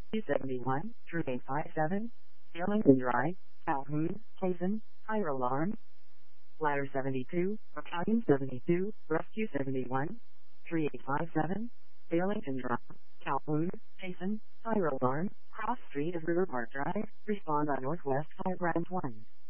271, 3857, Arlington Drive, Calhoun, Hazen, fire alarm. Ladder 72, Battalion 72, Rescue 71, 3857, Arlington Drive, Calhoun, Hazen, fire alarm, cross street of River Park Drive, respond on Northwest 5 Round 1.